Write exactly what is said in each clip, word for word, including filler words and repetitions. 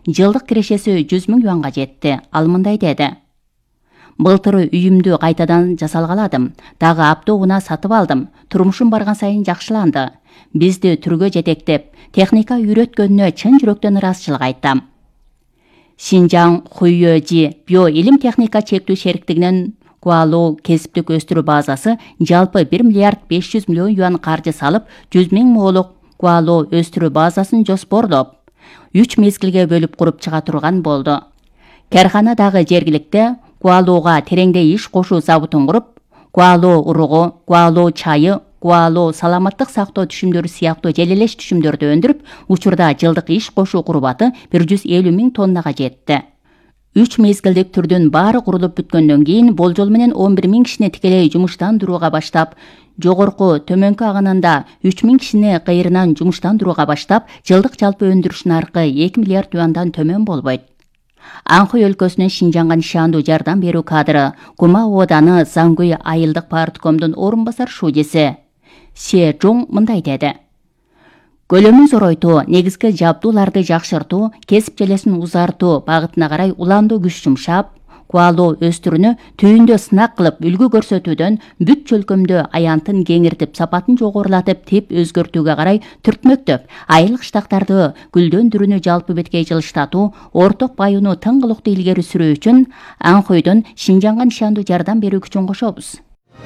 жылдык кирешеси жүз миң юанга жетти. Ал мындай деди: Былтыр үйүмдү кайтадан жасалгаладым. Дагы автоунаа сатып алдым. Турмушум барган сайын жакшыланды. Бизди түргө жетектеп, техника үйрөткөнүнө чын жүрөктөн ыраазычылык айтам. Шинжаң Хуйёжи биоилим техника чектүү шериктигинин Гуалоо кесиптик өстүрүү базасы жалпы бир миллиард беш жүз миллион юан каржы салып, жүз миң моолук Гуалоо өстүрүү базасын жоспорлоп, үч мезгилге бөлүп куруп чыга турган болду. Кархана дагы жергиликте Гуалоога тереңдей иш кошуу заводун куруп, Гуалоо уругу, Гуалоо чайы, Гуалоо саламаттык сактоо түшүмдөрү сыяктуу желелеш түшүмдөрдү өндүрүп, учурда жылдык иш кошуу курубаты бир жүз элүү миң тоннага жетти. Үч мезгилдик түрдүн баары курулуп бүткөндөн кийин болжол менен он бир миң кишини тикелей жумуштандырууга баштап, жогорку төмөнкү агынында үч миң кишини кайрынан жумуштандырууга баштап, жылдык жалпы өндүрүш наркы эки миллиард юандан төмөн болбойт. Анхой өлкөсүнүн Шинжаңга нишандуу жардам берүү кадры Гума ооданы Зангуй айылдык парткомдун орун басар шуудеси Се Жон мындай деди: Көлөмүн зоройтуу, негизги жабдууларды жакшыртуу, кесип желесин узартуу багытына карай уландуу күч жумшап, Гуалоо өстүрүүнү түйүндө сынак кылып үлгү көрсөтүүдөн бүт чөлкөмдө аянтын кеңиртип, сапатын жогорулатып, тип өзгөртүүгө карай түртмөктөп, айыл кыштактарды гүлдөндүрүүнү жалпы беткей жылыштатуу, орток байууну тыңгылыктуу илгери сүрүү үчүн Анхойдон Шинжаңга нишандуу жардам берүү күчүн кошобуз.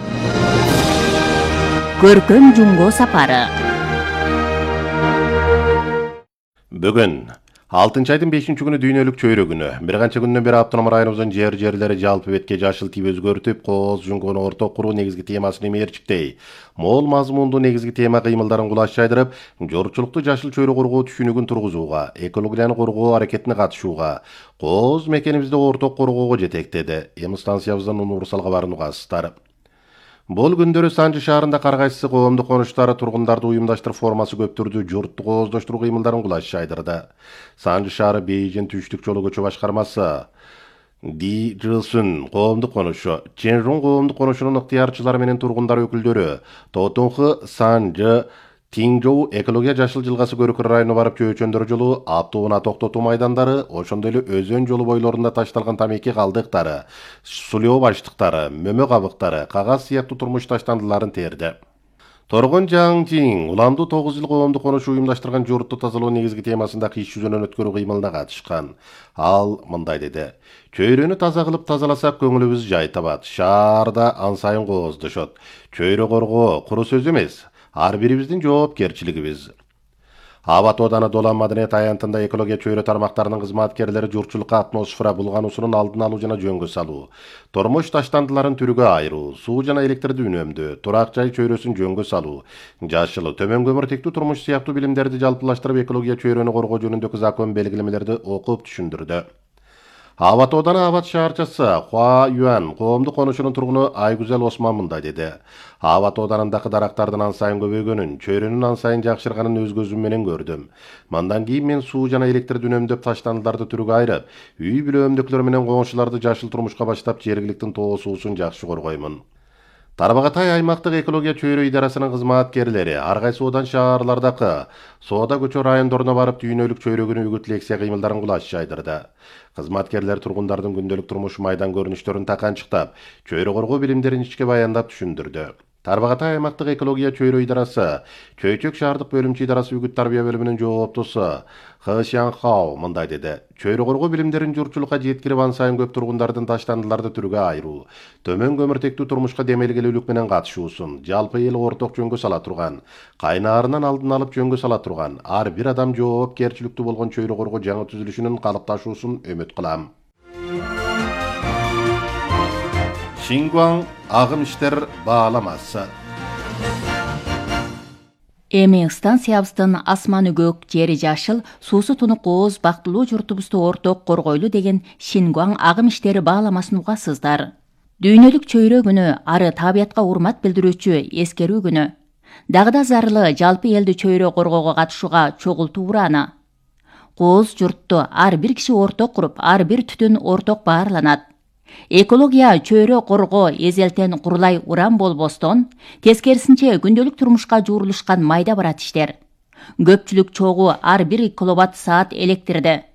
Көркөм жумго сапары. Бүгүн алтынчы айдын бешинчи күнү дүйнөлүк чөйрө күнү. Бир канча күндөн бери автоном районубуздун жер жерлери жалпы бетке жашыл тип өзгөртүп, кооз жуңгону орток куруу негизги темасын мээрчиктей. Мол мазмундуу негизги тема кыймылдарын кулаш жайдырып, жоручулукту жашыл чөйрө коргоо түшүнүгүн тургузууга, экологияны коргоо аракетине катышууга, кооз мекенибизди орток коргоого жетектеди. Эми станциябыздын универсал кабарын угасыздар. Бул күндөрү Санжы шаарында кар кайсы коомдук конуштары тургундарды уюмдаштырып формасы көптүрдү, журтту кооздоштуруу кыймылдарын кулаш жайдырды. Санжы шаары Бейжин түштүк жолу көчө башкармасы Ди Жылсүн коомдук конушу, Ченрун коомдук конушунун ыктыярчылары менен тургундар өкүлдөрү, Тотунхы, Санжы, Тиңжоу экология жашыл жылгасы көрүкөр району барып чөйчөндөр жолу, автоунаа токтотуу майдандары, ошондой эле өзөн жолу бойлорунда ташталган тамеки калдыктары, сулоо баштыктары, мөмө кабыктары, кагаз сыяктуу турмуш таштандыларын терди. Торгон Жаңжиң уландуу тогуз жыл коомдук конушу уюмдаштырган журтту тазалоо негизги темасында иш жүзүнөн өткөрүү кыймылына катышкан. Ал мындай деди: Чөйрөнү таза кылып тазаласак көңүлүбүз жай табат. Шаарда ан сайын кооздошот. Чөйрө коргоо куру сөз эмес, ар бирибиздин жоопкерчилигибиз. Абат ооданы Долан Маданият аянтында экология чөйрө тармактарынын кызматкерлери журтчулукка атмосфера булгануусунун алдын алуу жана жөнгө салуу, тормош таштандыларын түргө айыруу, суу жана электрди үнөмдөө, турак жай чөйрөсүн жөнгө салуу, жашыл, төмөн көмүртектүү турмуш сыяктуу билимдерди жалпылаштырып экология чөйрөнү коргоо жөнүндөгү закон белгилемелерди окуп түшүндүрдү. Абат ооданы Абат шаарчасы Хуа Юан коомдук конушунун тургуну Айгүзел Осман мындай деди: Абат ооданындагы дарактардын ан сайын көбөйгөнүн, чөйрөнүн ан сайын жакшырганын өз көзүм менен көрдүм. Мандан кийин мен суу жана электрди үнөмдөп таштандыларды түргө айырып, үй бүлө-өмдөклөр менен коңшуларды жашыл турмушка баштап, жергиликтин тоо суусун жакшы коргоймун. Тарбағатай аймактык экология чөйрө идарасынын кызматкерлери ар кайсы одан шаарлардагы соода көчө райондоруна барып дүйнөлүк чөйрө күнү үгүт лекция кыймылдарын кулаш жайдырды. Кызматкерлер тургундардын күндөлүк турмуш майдан көрүнүштөрүн таканчыктап, чөйрө коргоо билимдерин ичке баяндап түшүндүрдү. Тарбағатай аймактык экология чөйрө идарасы, Чөйчөк шаардык бөлүмчө идарасы үгүт тарбия бөлүмүнүн жооптусу Хы Шанхао мындай деди: Чөйрө коргоо билимдерин журтчулукка жеткирип, ан сайын көп тургундардын таштандыларды түргө айыруу, төмөн көмүртектүү турмушка демелгелүүлүк менен катышуусун, жалпы эл орток жөнгө сала турган, кайнаарынан алдын алып жөнгө сала турган, ар бир адам жоопкерчиликтүү болгон чөйрө коргоо жаңы түзүлүшүнүн калыпташуусун үмүт кылам. Шингуан агым иштер бааламасы. Эми станциябыздын асманы көк, жери жашыл, суусу тунук кооз бактылуу журтубузду орток коргойлу деген Шингуан агым иштери бааламасын угасыздар. Дүйнөлүк чөйрө күнү ары табиятка урмат билдирүүчү эскерүү күнү. Дагы да зарылы жалпы элди чөйрө коргоого катышууга чогултуу ураны. Кооз журтту ар бир киши орток куруп, ар бир түтүн орток баарланат. Экология чөйрө коргоо эзелтен курулай уран болбостон, тескерисинче күндөлүк турмушка жуурулушкан майда барат иштер. Көпчүлүк чогуу ар бир киловатт саат электрди